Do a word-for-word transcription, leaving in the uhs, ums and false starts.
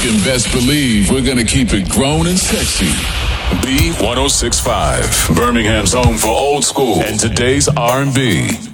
can best believe we're gonna keep it grown and sexy. B one oh six point five, Birmingham's home for old school and today's R and B.